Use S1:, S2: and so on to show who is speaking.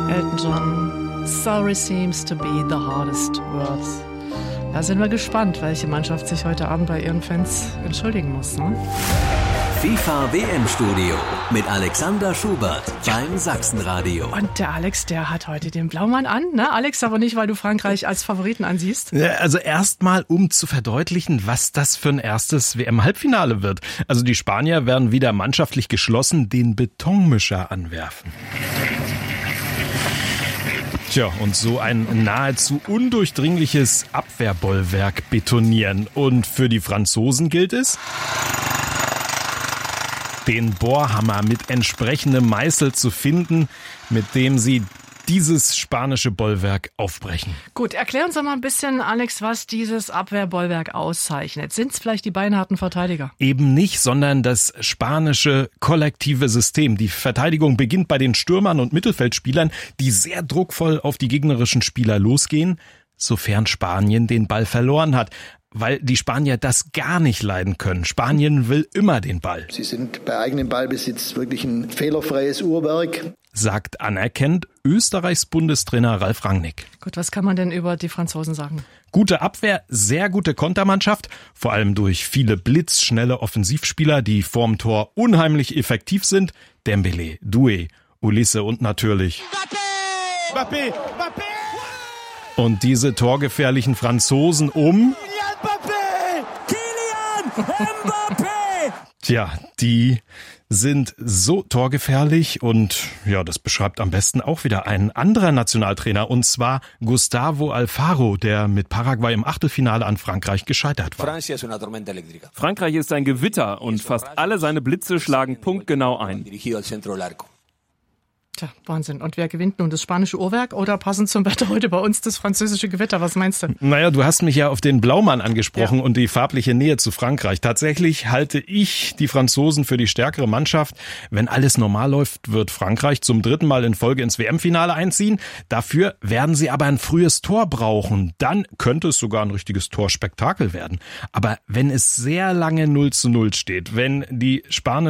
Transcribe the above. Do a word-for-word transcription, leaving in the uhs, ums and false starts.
S1: Elton John. Sorry seems to be the hardest word. Da sind wir gespannt, welche Mannschaft sich heute Abend bei ihren Fans entschuldigen muss. Ne?
S2: FIFA W M-Studio mit Alexander Schubert beim Sachsenradio.
S1: Und der Alex, der hat heute den Blaumann an. Ne? Alex, aber nicht, weil du Frankreich als Favoriten ansiehst.
S3: Ja, also erstmal, um zu verdeutlichen, was das für ein erstes W M-Halbfinale wird. Also die Spanier werden wieder mannschaftlich geschlossen den Betonmischer anwerfen. Tja, und so ein nahezu undurchdringliches Abwehrbollwerk betonieren. Und für die Franzosen gilt es, den Bohrhammer mit entsprechendem Meißel zu finden, mit dem sie dieses spanische Bollwerk aufbrechen.
S1: Gut, erklär uns doch mal ein bisschen, Alex, was dieses Abwehrbollwerk auszeichnet. Sind es vielleicht die beinharten Verteidiger?
S3: Eben nicht, sondern das spanische kollektive System. Die Verteidigung beginnt bei den Stürmern und Mittelfeldspielern, die sehr druckvoll auf die gegnerischen Spieler losgehen, sofern Spanien den Ball verloren hat. Weil die Spanier das gar nicht leiden können. Spanien will immer den Ball.
S4: Sie sind bei eigenem Ballbesitz wirklich ein fehlerfreies Uhrwerk,
S3: sagt anerkennt Österreichs Bundestrainer Ralf Rangnick.
S1: Gut, was kann man denn über die Franzosen sagen?
S3: Gute Abwehr, sehr gute Kontermannschaft, vor allem durch viele blitzschnelle Offensivspieler, die vorm Tor unheimlich effektiv sind. Dembélé, Doué, Ulisse und natürlich Mbappé, Mbappé. Und diese torgefährlichen Franzosen um Tja, die sind so torgefährlich und ja, das beschreibt am besten auch wieder ein anderer Nationaltrainer, und zwar Gustavo Alfaro, der mit Paraguay im Achtelfinale an Frankreich gescheitert war.
S5: Frankreich ist ein Gewitter und fast alle seine Blitze schlagen punktgenau ein.
S1: Tja, Wahnsinn. Und wer gewinnt nun, das spanische Uhrwerk oder passend zum Wetter heute bei uns das französische Gewitter? Was meinst du?
S3: Naja, du hast mich ja auf den Blaumann angesprochen, ja, und die farbliche Nähe zu Frankreich. Tatsächlich halte ich die Franzosen für die stärkere Mannschaft. Wenn alles normal läuft, wird Frankreich zum dritten Mal in Folge ins W M-Finale einziehen. Dafür werden sie aber ein frühes Tor brauchen. Dann könnte es sogar ein richtiges Torspektakel werden. Aber wenn es sehr lange null zu null steht, wenn die spanische